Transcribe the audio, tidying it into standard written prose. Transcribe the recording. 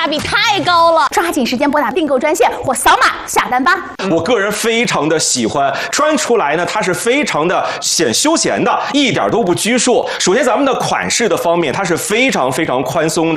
比太高了，抓紧时间拨打订购专线或扫码下单吧。 我个人非常的喜欢，穿出来呢，它是非常的显休闲的，一点都不拘束。首先，咱们的款式的方面，它是非常宽松的。